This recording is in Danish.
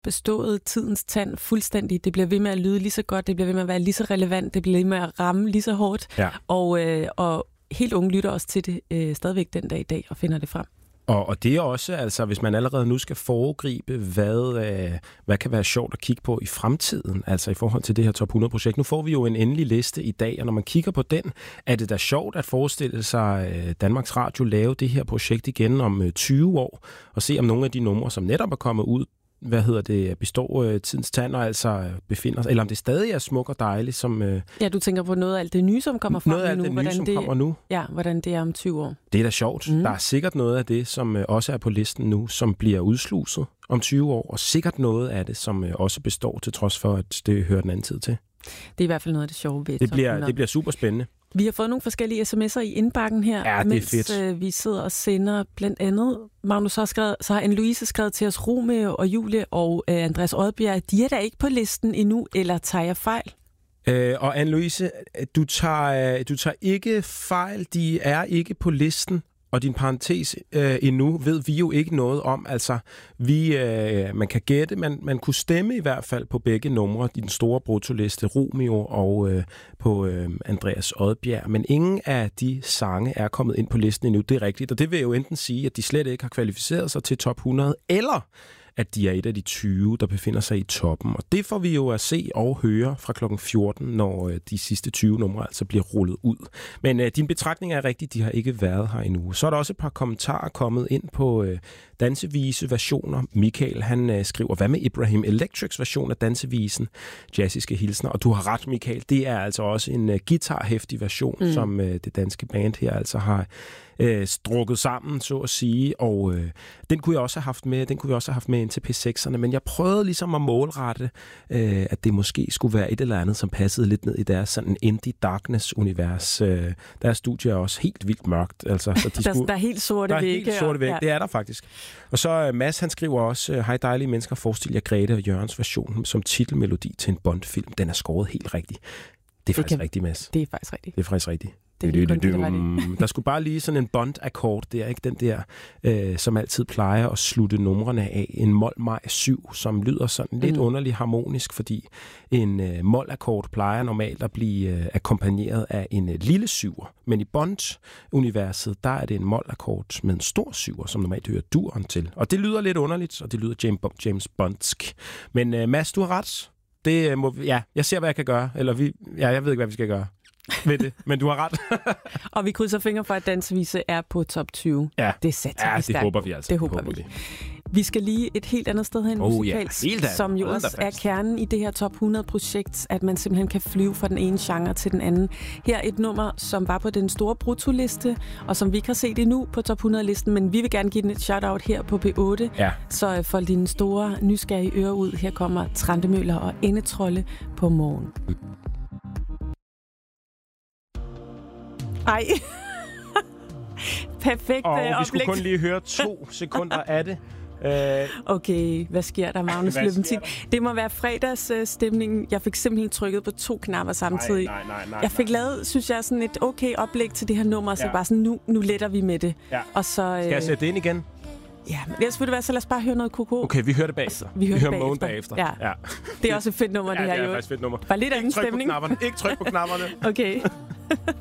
bestået tidens tand fuldstændig. Det bliver ved med at lyde lige så godt, det bliver ved med at være lige så relevant, det bliver ved med at ramme lige så hårdt. Ja. Og helt unge lytter også til det stadigvæk den dag i dag og finder det frem. Og det er også, altså, hvis man allerede nu skal foregribe, hvad kan være sjovt at kigge på i fremtiden, altså i forhold til det her Top 100-projekt. Nu får vi jo en endelig liste i dag, og når man kigger på den, er det da sjovt at forestille sig Danmarks Radio lave det her projekt igen om 20 år, og se om nogle af de numre, som netop er kommet ud, består tidens tand, og altså befinder sig, eller om det stadig er smuk og dejligt, som... Ja, du tænker på noget af alt det nye, som kommer frem nu. Noget af alt det nye, som kommer nu. Ja, hvordan det er om 20 år. Det er da sjovt. Der er sikkert noget af det, som også er på listen nu, som bliver udsluset om 20 år, og sikkert noget af det, som også består, til trods for, at det hører den anden tid til. Det er i hvert fald noget af det sjove ved det bliver super spændende. Vi har fået nogle forskellige sms'er i indbakken her, ja, mens vi sidder og sender. Blandt andet, Magnus så har Anne-Louise skrevet til os, Romeo og Julie og Andreas Odbjerg, de er da ikke på listen endnu, eller tager jeg fejl? Og Anne-Louise, du tager ikke fejl, de er ikke på listen. Og din parentes endnu ved vi jo ikke noget om. Altså, man kan gætte, man kunne stemme i hvert fald på begge numre, din store brutoliste, Romeo og på Andreas Odbjerg. Men ingen af de sange er kommet ind på listen endnu, det er rigtigt. Og det vil jo enten sige, at de slet ikke har kvalificeret sig til top 100, eller at de er et af de 20, der befinder sig i toppen. Og det får vi jo at se og høre fra klokken 14, når de sidste 20 numre altså bliver rullet ud. Men din betragtning er rigtig, de har ikke været her endnu. Så er der også et par kommentarer kommet ind på dansevise versioner. Michael, han skriver, hvad med Ibrahim Electrics version af dansevisen, Jazziske Hilsner? Og du har ret, Michael, det er altså også en guitarhæftig version, som det danske band her altså har strukket sammen, så at sige, og den kunne jeg også have haft med, ind til P6'erne, men jeg prøvede ligesom at målrette, at det måske skulle være et eller andet, som passede lidt ned i deres sådan indie darkness-univers. Deres studie er også helt vildt mørkt. Altså, så der er helt sorte vægge. Helt sorte vægge, det er der faktisk. Og så Mads, han skriver også, hej dejlige mennesker, forestil jer Grete og Jørgens version som titelmelodi til en Bond-film. Den er skåret helt rigtigt. Det er faktisk rigtigt, Mads. Det er faktisk rigtigt. Der skulle bare lige sådan en Bond-akkord der, ikke? Den der, som altid plejer at slutte numrene af. En mol-maj 7, som lyder sådan lidt underligt harmonisk, fordi en mol-akkord plejer normalt at blive akkompagneret af en lille syver. Men i Bond-universet, der er det en mol-akkord med en stor syver, som normalt hører duren til. Og det lyder lidt underligt, og det lyder James Bondsk. Men Mads, du har ret. Det må, ja, jeg ser, hvad jeg kan gøre. Eller jeg ved ikke, hvad vi skal gøre ved det, men du har ret. Og vi krydser fingre for, at dansevise er på top 20. Ja, det satser vi stærkt. Det håber vi altså. Det håber vi. Vi skal lige et helt andet sted hen musikalt, som jo også er kernen i det her top 100-projekt, at man simpelthen kan flyve fra den ene genre til den anden. Her er et nummer, som var på den store brutoliste, og som vi ikke har set endnu på top 100-listen, men vi vil gerne give den et shout-out her på P8. Ja. Så for dine store, nysgerrige ører ud, her kommer Trantemøller og Endetrolde på morgen. Ej. Perfekt oplæg. Vi skulle kun lige høre 2 sekunder af det. Okay, hvad sker der, Magnus Løbentin? Det må være fredagsstemningen. Jeg fik simpelthen trykket på 2 knapper samtidig. Nej. Jeg fik lavet, synes jeg, sådan et okay oplæg til det her nummer, så bare sådan, nu letter vi med det. Ja. Og så, skal jeg sætte det ind igen? Ja, men ellers vil det være, så lad os bare høre noget koko. Okay, vi hører det bagefter. Vi hører Mågen bagefter. Ja. Det er også et fedt nummer, det her. Ja, det er faktisk et fedt nummer. Bare lidt anden stemning. Ikke tryk på knapperne. Okay.